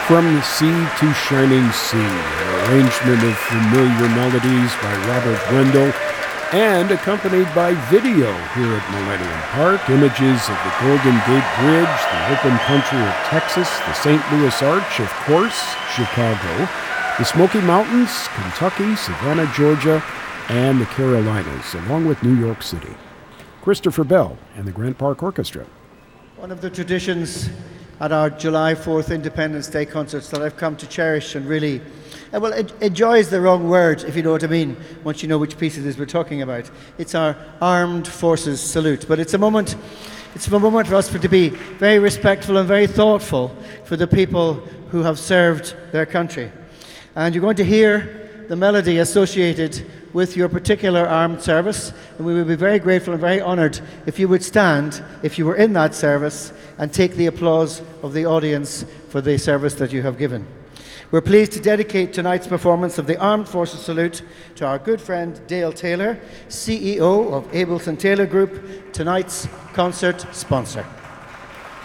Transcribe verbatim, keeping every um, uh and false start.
From the Sea to Shining Sea, an arrangement of familiar melodies by Robert Wendell, and accompanied by video here at Millennium Park, images of the Golden Gate Bridge, the open country of Texas, the Saint Louis Arch, of course, Chicago, the Smoky Mountains, Kentucky, Savannah, Georgia, and the Carolinas, along with New York City. Christopher Bell and the Grant Park Orchestra. One of the traditions at our July fourth Independence Day concerts that I've come to cherish and really, uh, well, enjoy is the wrong word, if you know what I mean, once you know which piece it is we're talking about. It's our Armed Forces Salute, but it's a moment, it's a moment for us to be very respectful and very thoughtful for the people who have served their country. And you're going to hear the melody associated with your particular armed service, and we would be very grateful and very honoured if you would stand, if you were in that service, and take the applause of the audience for the service that you have given. We're pleased to dedicate tonight's performance of the Armed Forces Salute to our good friend Dale Taylor, C E O of Ableton Taylor Group, tonight's concert sponsor.